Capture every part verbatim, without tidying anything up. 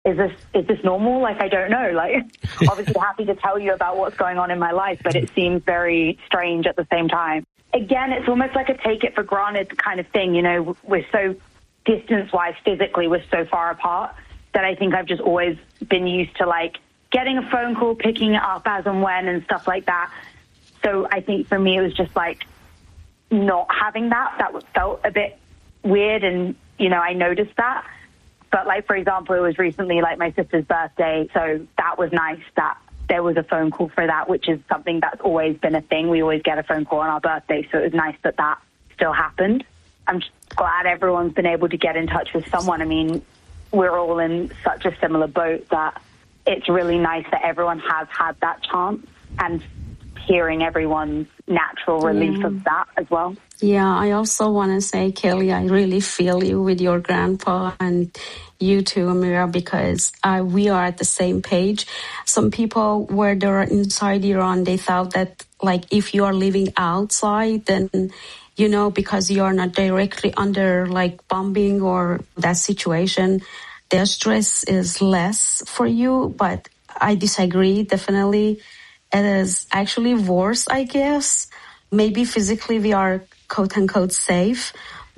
is this is this normal? Like, I don't know. Like, obviously happy to tell you about what's going on in my life, but it seems very strange at the same time. Again, it's almost like a take it for granted kind of thing. You know, we're so distance-wise, physically, we're so far apart that I think I've just always been used to, like, getting a phone call, picking it up as and when and stuff like that. So I think for me, it was just like not having that. That felt a bit weird, and, you know, I noticed that. But, like, for example, it was recently, like, my sister's birthday, so that was nice that there was a phone call for that, which is something that's always been a thing. We always get a phone call on our birthday, so it was nice that that still happened. I'm just glad everyone's been able to get in touch with someone. I mean, we're all in such a similar boat that it's really nice that everyone has had that chance, and hearing everyone's natural relief yeah. of that as well. Yeah, I also want to say, Kelly, I really feel you with your grandpa, and you too, Amira, because uh, we are at the same page. Some people, where they're inside Iran, they thought that, like, if you are living outside, then, you know, because you are not directly under, like, bombing or that situation, their stress is less for you. But I disagree, definitely. It is actually worse, I guess. Maybe physically we are quote-unquote safe,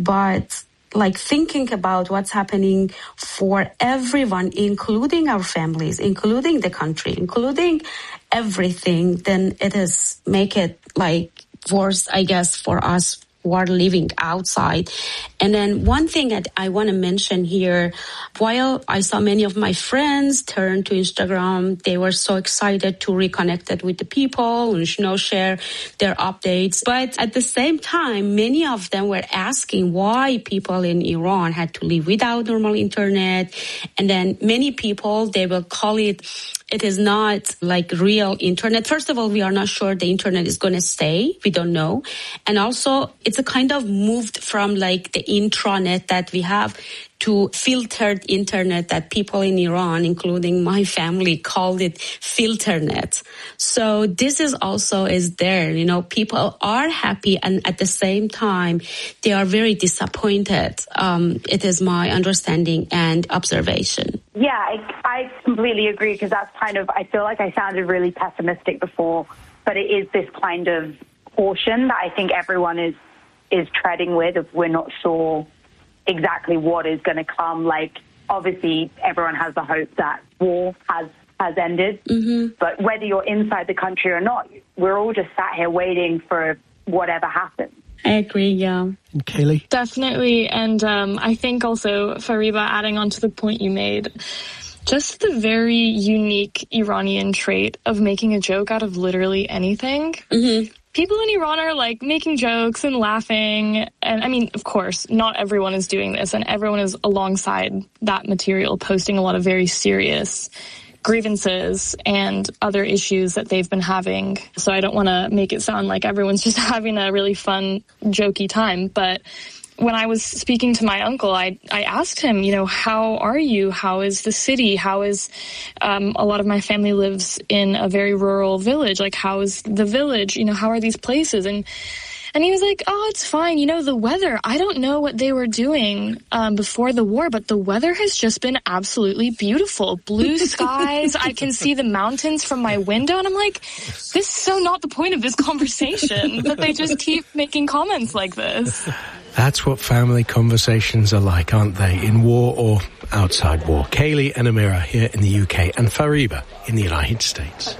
but like thinking about what's happening for everyone, including our families, including the country, including everything, then it is make it like worse, I guess, for us who are living outside. And then one thing that I want to mention here, while I saw many of my friends turn to Instagram, they were so excited to reconnect with the people and, you know, share their updates. But at the same time, many of them were asking why people in Iran had to live without normal internet. And then many people, they will call it, it is not like real internet. First of all, we are not sure the internet is going to stay. We don't know. And also, it's a kind of moved from like the intranet that we have to filtered internet that people in Iran, including my family, called it filternet. So this is also is there, you know, people are happy and at the same time, they are very disappointed. Um, it is my understanding and observation. Yeah, I, I completely agree, because that's kind of, I feel like I sounded really pessimistic before, but it is this kind of caution that I think everyone is is treading with, if we're not sure exactly what is going to come. Like, obviously, everyone has the hope that war has, has ended. Mm-hmm. But whether you're inside the country or not, we're all just sat here waiting for whatever happens. I agree, yeah. And Kaylee? Definitely. And um, I think also, Fariba, adding on to the point you made, just the very unique Iranian trait of making a joke out of literally anything. Mm-hmm. People in Iran are, like, making jokes and laughing. And, I mean, of course, not everyone is doing this. And everyone is alongside that material posting a lot of very serious grievances and other issues that they've been having. So I don't want to make it sound like everyone's just having a really fun, jokey time. But when I was speaking to my uncle, I I asked him, you know, how are you? How is the city? How is, um, a lot of my family lives in a very rural village. Like, how is the village? You know, how are these places? And And he was like, oh, it's fine. You know, the weather, I don't know what they were doing um, before the war, but the weather has just been absolutely beautiful. Blue skies. I can see the mountains from my window. And I'm like, this is so not the point of this conversation, but they just keep making comments like this. That's what family conversations are like, aren't they? In war or outside war. Kaylee and Amira here in the U K and Fariba in the United States.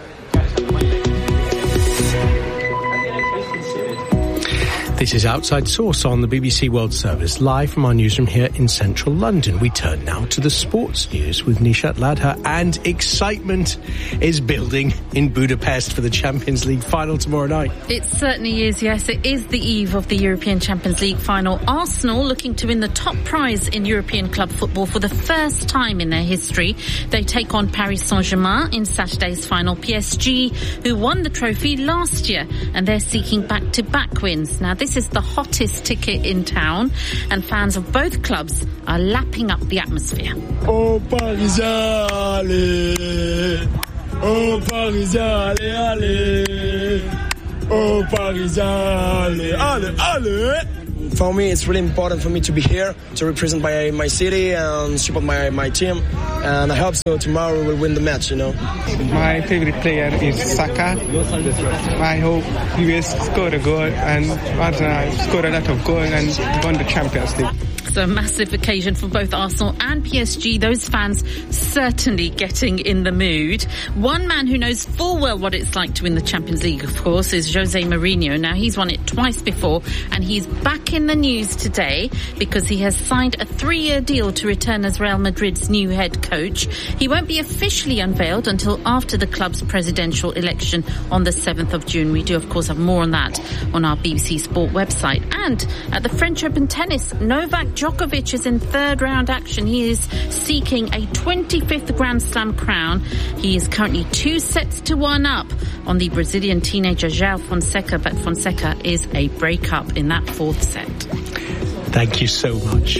This is Outside Source on the B B C World Service, live from our newsroom here in central London. We turn now to the sports news with Nishat Ladha, and excitement is building in Budapest for the Champions League final tomorrow night. It certainly is, yes. It is the eve of the European Champions League final. Arsenal looking to win the top prize in European club football for the first time in their history. They take on Paris Saint-Germain in Saturday's final. P S G, who won the trophy last year, and they're seeking back-to-back wins. Now, this is the hottest ticket in town, and fans of both clubs are lapping up the atmosphere. Oh, Paris, allez! Oh, Paris, allez, allez! Oh, Paris, allez, allez, allez! for me, it's really important for me to be here, to represent my, my city and support my, my team. And I hope so tomorrow we will win the match, you know. My favorite player is Saka. I hope he will score a goal and uh, score a lot of goals and win the Champions League. So a massive occasion for both Arsenal and P S G. Those fans certainly getting in the mood. One man who knows full well what it's like to win the Champions League, of course, is Jose Mourinho. Now, he's won it twice before, and he's back in the news today because he has signed a three-year deal to return as Real Madrid's new head coach. He won't be officially unveiled until after the club's presidential election on the seventh of June. We do, of course, have more on that on our B B C Sport website. And at the French Open tennis, Novak Djokovic is in third round action. He is seeking a twenty-fifth Grand Slam crown. He is currently two sets to one up on the Brazilian teenager João Fonseca, but Fonseca is a breakup in that fourth set. Thank you so much.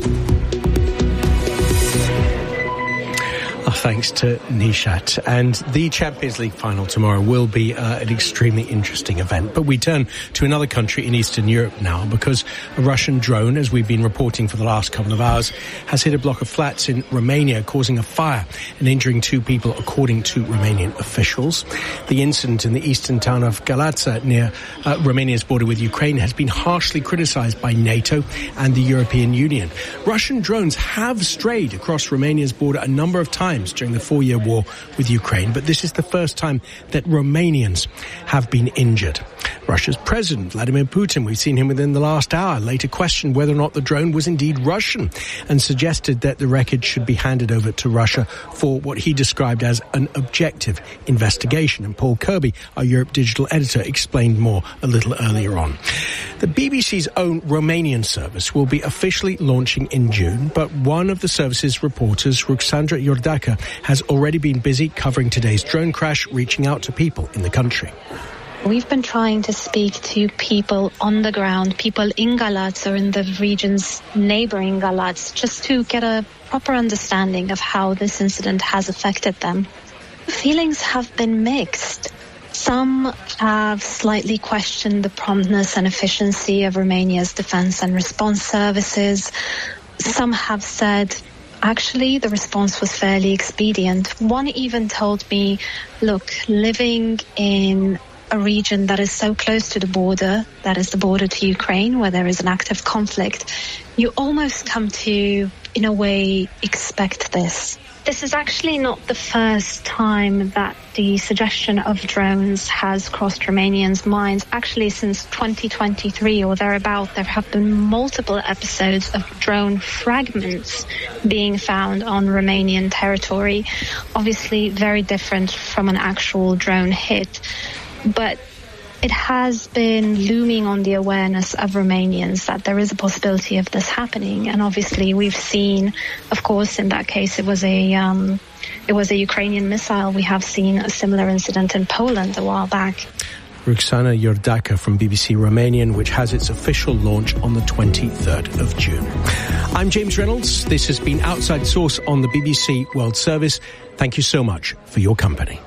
Our thanks to Nishat. And the Champions League final tomorrow will be uh, an extremely interesting event. But we turn to another country in Eastern Europe now, because a Russian drone, as we've been reporting for the last couple of hours, has hit a block of flats in Romania, causing a fire and injuring two people, according to Romanian officials. The incident in the eastern town of Galați, near uh, Romania's border with Ukraine, has been harshly criticized by NATO and the European Union. Russian drones have strayed across Romania's border a number of times during the four-year war with Ukraine, but this is the first time that Romanians have been injured. Russia's President Vladimir Putin, we've seen him within the last hour, later questioned whether or not the drone was indeed Russian and suggested that the wreckage should be handed over to Russia for what he described as an objective investigation. And Paul Kirby, our Europe Digital editor, explained more a little earlier on. The B B C's own Romanian service will be officially launching in June, but one of the service's reporters, Ruxandra Iordache, has already been busy covering today's drone crash, reaching out to people in the country. We've been trying to speak to people on the ground, people in Galați or in the regions neighboring Galați, just to get a proper understanding of how this incident has affected them. Feelings have been mixed. Some have slightly questioned the promptness and efficiency of Romania's defense and response services. Some have said, actually, the response was fairly expedient. One even told me, look, living in a region that is so close to the border, that is the border to Ukraine, where there is an active conflict, you almost come to, in a way, expect this. This is actually not the first time that the suggestion of drones has crossed Romanians' minds. Actually, since twenty twenty-three or thereabout, there have been multiple episodes of drone fragments being found on Romanian territory. Obviously, very different from an actual drone hit. But it has been looming on the awareness of Romanians that there is a possibility of this happening. And obviously we've seen, of course, in that case, it was a um, it was a Ukrainian missile. We have seen a similar incident in Poland a while back. Ruxandra Iordache from B B C Romanian, which has its official launch on the twenty-third of June. I'm James Reynolds. This has been Outside Source on the B B C World Service. Thank you so much for your company.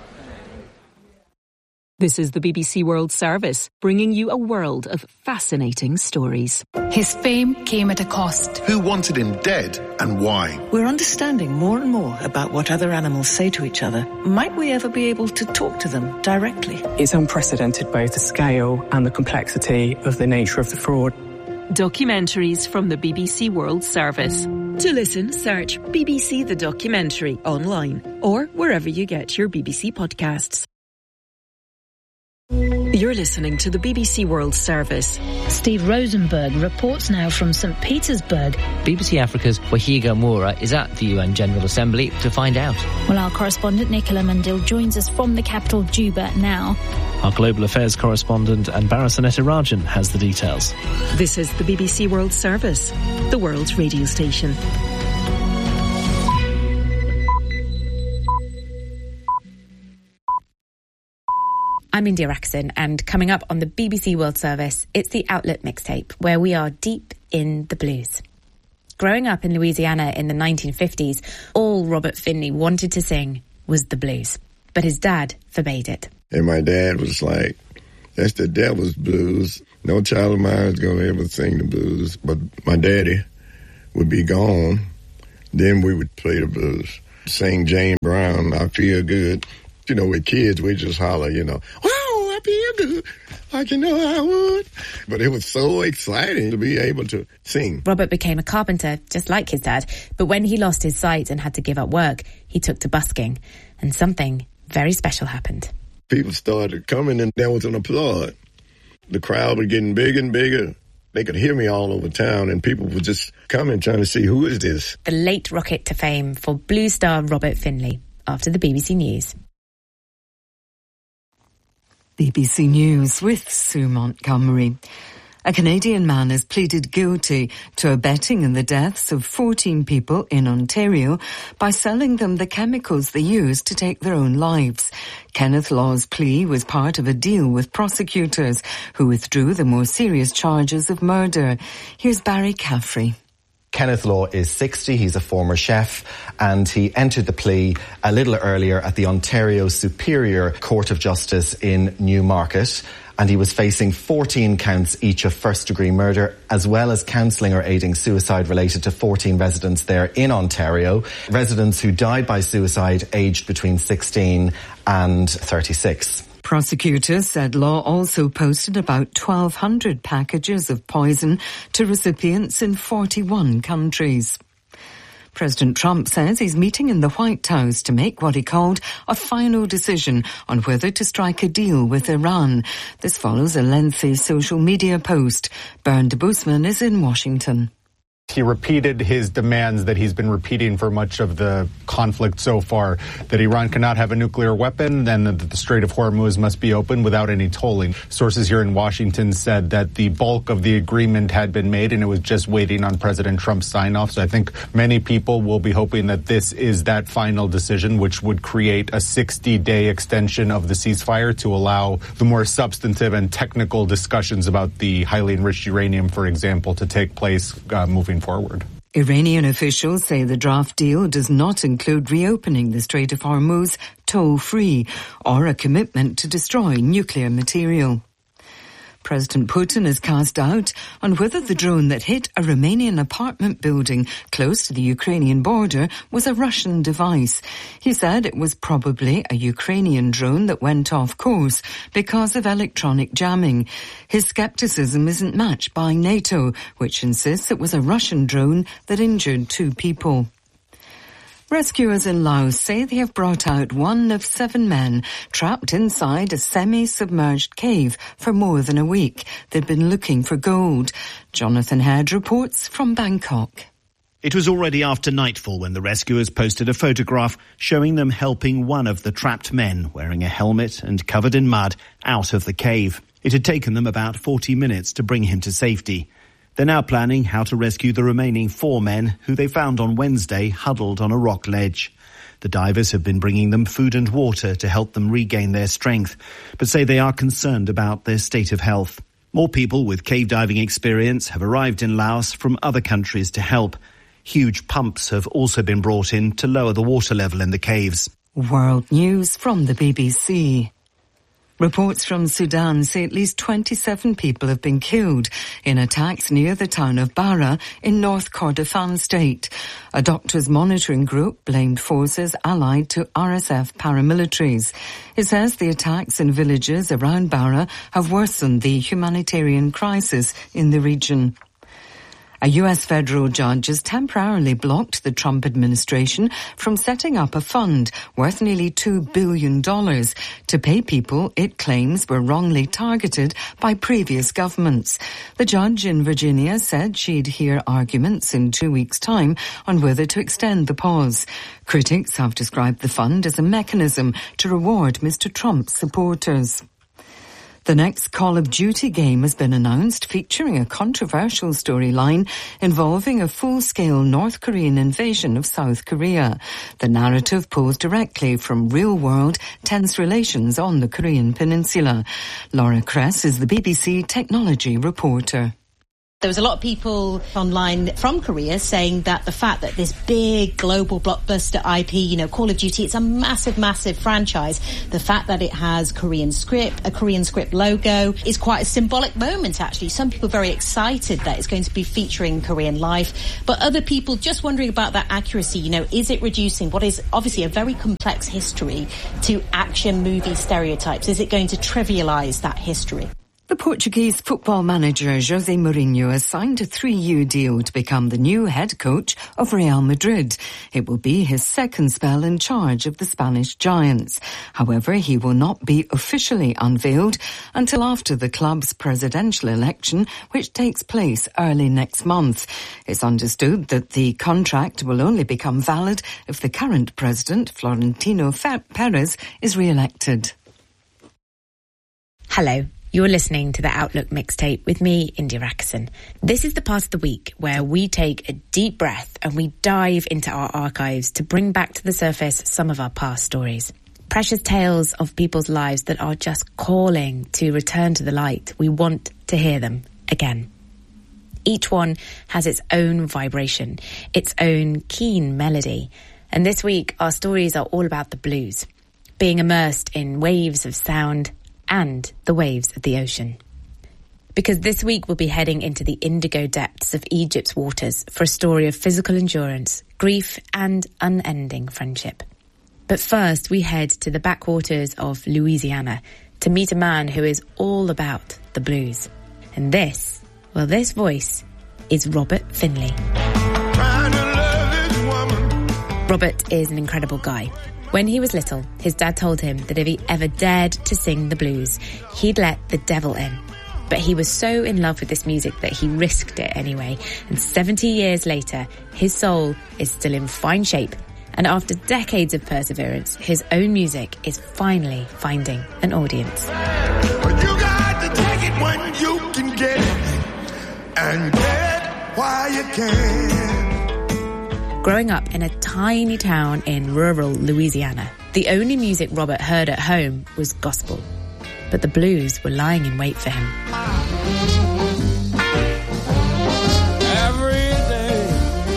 This is the B B C World Service, bringing you a world of fascinating stories. His fame came at a cost. Who wanted him dead and why? We're understanding more and more about what other animals say to each other. Might we ever be able to talk to them directly? It's unprecedented, both the scale and the complexity of the nature of the fraud. Documentaries from the B B C World Service. To listen, search B B C The Documentary online or wherever you get your B B C podcasts. You're listening to the B B C World Service. Steve Rosenberg reports now from Saint Petersburg. B B C Africa's Wahiga Moura is at the U N General Assembly to find out. Well, our correspondent Nicola Mandil joins us from the capital Juba now. Our global affairs correspondent Anbara Rajan has the details. This is the B B C World Service, the world's radio station. I'm India Raxon, and coming up on the B B C World Service, it's the Outlet Mixtape, where we are deep in the blues. Growing up in Louisiana in the nineteen fifties, all Robert Finley wanted to sing was the blues, but his dad forbade it. And my dad was like, that's the devil's blues. No child of mine is going to ever sing the blues, but my daddy would be gone. Then we would play the blues. Sing James Brown, I Feel Good. You know, with kids, we just holler, you know, wow, I feel good, like you know I would. But it was so exciting to be able to sing. Robert became a carpenter, just like his dad. But when he lost his sight and had to give up work, he took to busking. And something very special happened. People started coming and there was an applaud. The crowd was getting bigger and bigger. They could hear me all over town and people were just coming trying to see who is this. The late rocket to fame for Blue star Robert Finlay after the B B C News. B B C News with Sue Montgomery. A Canadian man has pleaded guilty to abetting in the deaths of fourteen people in Ontario by selling them the chemicals they used to take their own lives. Kenneth Law's plea was part of a deal with prosecutors who withdrew the more serious charges of murder. Here's Barry Caffrey. Kenneth Law is sixty, he's a former chef, and he entered the plea a little earlier at the Ontario Superior Court of Justice in Newmarket, and he was facing fourteen counts each of first-degree murder, as well as counselling or aiding suicide related to fourteen residents there in Ontario, residents who died by suicide aged between sixteen and thirty-six. Prosecutors said Law also posted about twelve hundred packages of poison to recipients in forty-one countries. President Trump says he's meeting in the White House to make what he called a final decision on whether to strike a deal with Iran. This follows a lengthy social media post. Bernd Busman is in Washington. He repeated his demands that he's been repeating for much of the conflict so far, that Iran cannot have a nuclear weapon and that the Strait of Hormuz must be open without any tolling. Sources here in Washington said that the bulk of the agreement had been made and it was just waiting on President Trump's sign-off. So I think many people will be hoping that this is that final decision, which would create a sixty-day extension of the ceasefire to allow the more substantive and technical discussions about the highly enriched uranium, for example, to take place uh, moving forward. Iranian officials say the draft deal does not include reopening the Strait of Hormuz toll-free or a commitment to destroy nuclear material. President Putin has cast doubt on whether the drone that hit a Romanian apartment building close to the Ukrainian border was a Russian device. He said it was probably a Ukrainian drone that went off course because of electronic jamming. His skepticism isn't matched by NATO, which insists it was a Russian drone that injured two people. Rescuers in Laos say they have brought out one of seven men trapped inside a semi-submerged cave for more than a week. They've been looking for gold. Jonathan Head reports from Bangkok. It was already after nightfall when the rescuers posted a photograph showing them helping one of the trapped men, wearing a helmet and covered in mud, out of the cave. It had taken them about forty minutes to bring him to safety. They're now planning how to rescue the remaining four men who they found on Wednesday huddled on a rock ledge. The divers have been bringing them food and water to help them regain their strength, but say they are concerned about their state of health. More people with cave diving experience have arrived in Laos from other countries to help. Huge pumps have also been brought in to lower the water level in the caves. World News from the B B C. Reports from Sudan say at least twenty-seven people have been killed in attacks near the town of Bara in North Kordofan state. A doctors' monitoring group blamed forces allied to R S F paramilitaries. It says the attacks in villages around Bara have worsened the humanitarian crisis in the region. A U S federal judge has temporarily blocked the Trump administration from setting up a fund worth nearly two billion dollars to pay people it claims were wrongly targeted by previous governments. The judge in Virginia said she'd hear arguments in two weeks' time on whether to extend the pause. Critics have described the fund as a mechanism to reward Mister Trump's supporters. The next Call of Duty game has been announced, featuring a controversial storyline involving a full-scale North Korean invasion of South Korea. The narrative pulls directly from real-world tense relations on the Korean peninsula. Laura Kress is the B B C technology reporter. There was a lot of people online from Korea saying that the fact that this big global blockbuster I P, you know, Call of Duty, it's a massive, massive franchise. The fact that it has Korean script, a Korean script logo is quite a symbolic moment, actually. Some people are very excited that it's going to be featuring Korean life, but other people just wondering about that accuracy. You know, is it reducing what is obviously a very complex history to action movie stereotypes? Is it going to trivialise that history? The Portuguese football manager José Mourinho has signed a three-year deal to become the new head coach of Real Madrid. It will be his second spell in charge of the Spanish Giants. However, he will not be officially unveiled until after the club's presidential election, which takes place early next month. It's understood that the contract will only become valid if the current president, Florentino Perez, is re-elected. Hello. You're listening to the Outlook Mixtape with me, India Rackson. This is the part of the week where we take a deep breath and we dive into our archives to bring back to the surface some of our past stories. Precious tales of people's lives that are just calling to return to the light. We want to hear them again. Each one has its own vibration, its own keen melody. And this week, our stories are all about the blues, being immersed in waves of sound and the waves of the ocean. Because this week we'll be heading into the indigo depths of Egypt's waters for a story of physical endurance, grief and unending friendship. But first we head to the backwaters of Louisiana to meet a man who is all about the blues. And this, well, this voice is Robert Finley. Robert is an incredible guy. When he was little, his dad told him that if he ever dared to sing the blues, he'd let the devil in. But he was so in love with this music that he risked it anyway. And seventy years later, his soul is still in fine shape. And after decades of perseverance, his own music is finally finding an audience. But you got to take it when you can get it, and get it while you can. Growing up in a tiny town in rural Louisiana, the only music Robert heard at home was gospel. But the blues were lying in wait for him. Every day,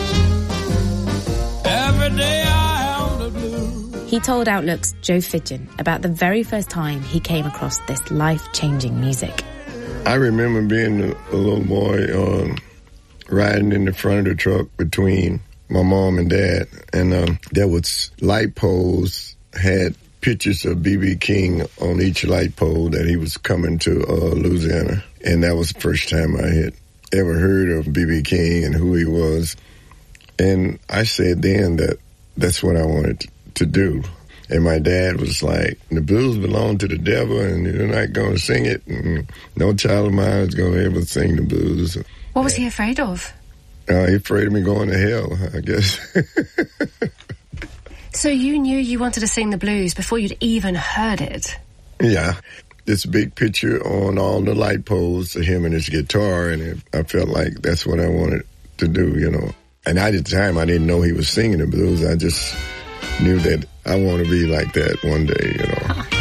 every day I have the blues. He told Outlook's Joe Fidgen about the very first time he came across this life-changing music. I remember being a, a little boy um, riding in the front of the truck between my mom and dad, and um, there was light poles, had pictures of B B King on each light pole that he was coming to uh, Louisiana, and that was the first time I had ever heard of B B King and who he was. And I said then that that's what I wanted to do. And my dad was like, the blues belong to the devil and you're not going to sing it, and no child of mine is going to ever sing the blues. What was he afraid of? Uh, he's afraid of me going to hell, I guess. So you knew you wanted to sing the blues before you'd even heard it? Yeah. This big picture on all the light poles of him and his guitar, and it, I felt like that's what I wanted to do, you know. And at the time, I didn't know he was singing the blues. I just knew that I want to be like that one day, you know.